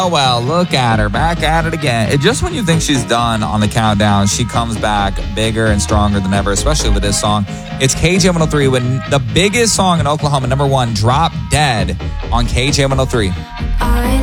Oh, well, look at her. Back at it again. Just when you think she's done on the countdown, she comes back bigger and stronger than ever, especially with this song. It's KJ103 with the biggest song in Oklahoma, number one, Drop Dead on KJ103.